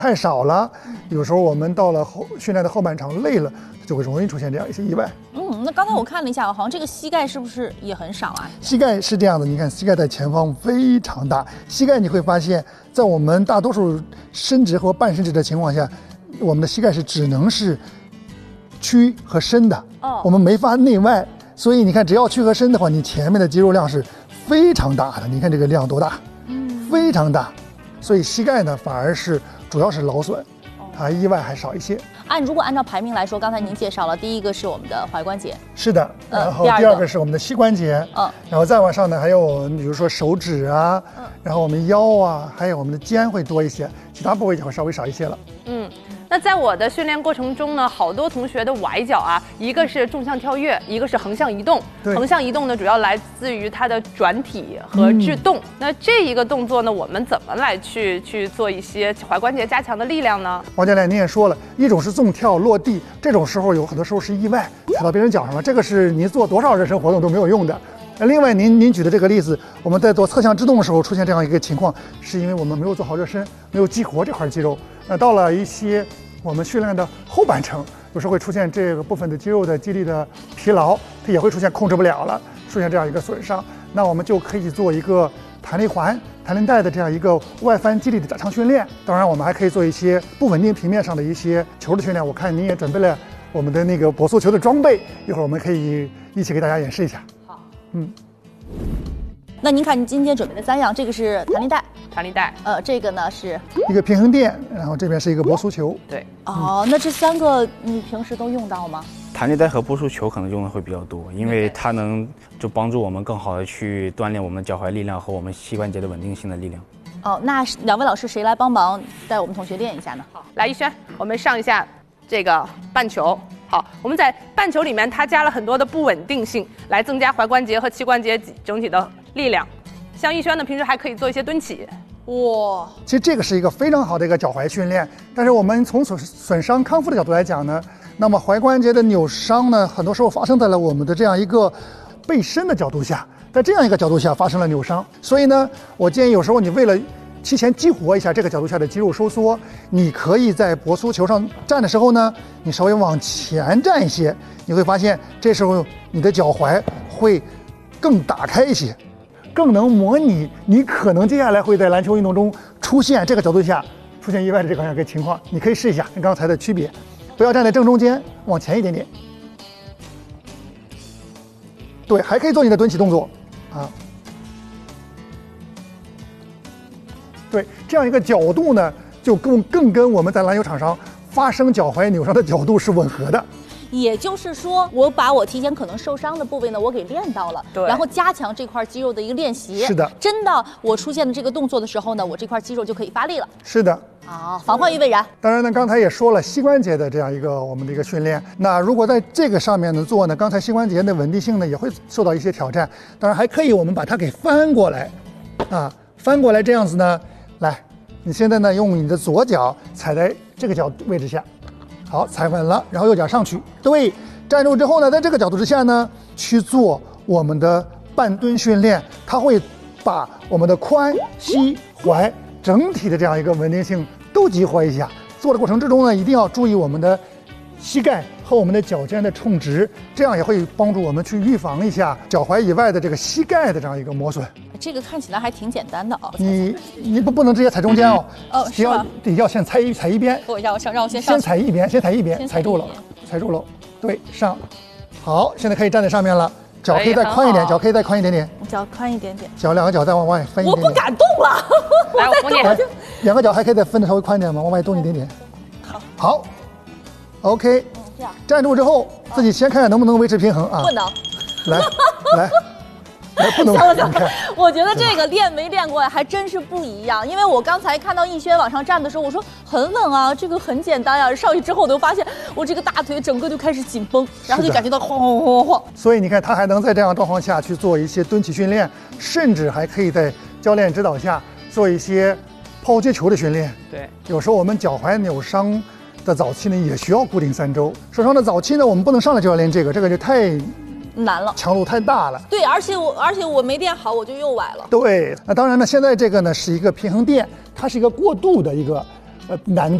太少了，有时候我们到了训练的后半场累了，就会容易出现这样一些意外。 那刚才我看了一下，好像这个膝盖是不是也很少啊？ 膝盖是这样的，你看膝盖在前方非常大，膝盖你会发现在我们大多数伸直和半伸直的情况下，我们的膝盖是只能是屈和伸的，我们没法内外，所以你看只要屈和伸的话，你前面的肌肉量是非常大的，你看这个量多大，非常大，所以膝盖呢反而是主要是劳损，意外还少一些。 如果按照排名来说，刚才您介绍了，第一个是我们的踝关节， 是的，然后第二个是我们的膝关节，然后再往上呢还有我们比如说手指啊，然后我们腰啊，还有我们的肩会多一些，其他部位就会稍微少一些了。 那在我的训练过程中呢，好多同学的崴脚啊，一个是纵向跳跃，一个是横向移动。横向移动呢，主要来自于它的转体和制动。那这一个动作呢，我们怎么来去做一些踝关节加强的力量呢？ 王教练您也说了，一种是纵跳落地，这种时候有很多时候是意外踩到别人脚上了，这个是您做多少热身活动都没有用的。另外您举的这个例子，我们在做侧向制动的时候出现这样一个情况，是因为我们没有做好热身，没有激活这块肌肉。那到了一些我们训练的后半程，有时候会出现这个部分的肌肉的肌力的疲劳，它也会出现控制不了了，出现这样一个损伤。那我们就可以做一个弹力环、弹力带的这样一个外翻肌力的加强训练。当然，我们还可以做一些不稳定平面上的一些球的训练。我看您也准备了我们的那个搏速球的装备，一会儿我们可以一起给大家演示一下。 好， 那您看，您今天准备的3样，这个是弹力带，这个呢是一个平衡垫，然后这边是一个搏速球。 对， 那这3个你平时都用到吗？ 弹力带和搏速球可能用的会比较多，因为它能就帮助我们更好的去锻炼我们脚踝力量和我们膝关节的稳定性的力量。 那2位老师谁来帮忙带我们同学练一下呢？ 好，来一轩，我们上一下这个半球。好，我们在半球里面它加了很多的不稳定性，来增加踝关节和膝关节整体的力量。像逸轩呢，平时还可以做一些蹲起。 哇， 其实这个是一个非常好的一个脚踝训练，但是我们从损伤康复的角度来讲呢，那么踝关节的扭伤呢，很多时候发生在了我们的这样一个背伸的角度下，在这样一个角度下发生了扭伤。所以呢，我建议有时候你为了提前激活一下这个角度下的肌肉收缩，你可以在搏速球上站的时候呢，你稍微往前站一些，你会发现这时候你的脚踝会更打开一些，更能模拟你可能接下来会在篮球运动中出现这个角度下出现意外的这样一个情况。你可以试一下跟刚才的区别，不要站在正中间，往前一点点。对，还可以做你的蹲起动作啊。对，这样一个角度呢，就更跟我们在篮球场上发生脚踝扭伤的角度是吻合的。 也就是说，我把我提前可能受伤的部位呢，我给练到了， 对， 然后加强这块肌肉的一个练习。 是的， 真的，我出现的这个动作的时候呢，我这块肌肉就可以发力了。 是的。 防患于未然。 当然呢，刚才也说了膝关节的这样一个我们的一个训练。那如果在这个上面呢做呢，刚才膝关节的稳定性呢也会受到一些挑战。当然还可以，我们把它给翻过来，翻过来这样子呢，来，你现在呢用你的左脚踩在这个脚位置下，好，踩稳了，然后右脚上去，对，站住之后呢，在这个角度之下呢去做我们的半蹲训练，它会把我们的髋、膝、踝整体的这样一个稳定性都激活一下。做的过程之中呢，一定要注意我们的膝盖和我们的脚尖的冲直，这样也会帮助我们去预防一下脚踝以外的这个膝盖的这样一个磨损。 这个看起来还挺简单的啊。 你不能直接踩中间哦。 是吗？ 要先踩一边。 让我先上。 先踩一边，踩住了。对，上。好，现在可以站在上面了。脚可以再宽一点，脚可以再宽一点点。 脚宽一点点。 脚两个脚再往外分一点点。 我不敢动了。 来，我扶你。 两个脚还可以再分的稍微宽一点吗？往外动一点点。好。OK。站住之后，自己先看看能不能维持平衡啊。 不能。 来，不能。 我觉得这个练没练过还真是不一样，因为我刚才看到逸轩往上站的时候，我说很稳啊，这个很简单呀。上去之后，我就发现我这个大腿整个就开始紧绷，然后就感觉到晃晃晃晃。 所以你看，他还能在这样状况下去做一些蹲起训练，甚至还可以在教练指导下做一些抛接球的训练。 对， 有时候我们脚踝扭伤的早期呢，也需要固定3周。受伤的早期呢，我们不能上来就要练这个就太难了， 强度太大了。 对，而且我没练好，我就又崴了。 对，那当然呢，现在这个呢是一个平衡垫，它是一个过渡的一个难度。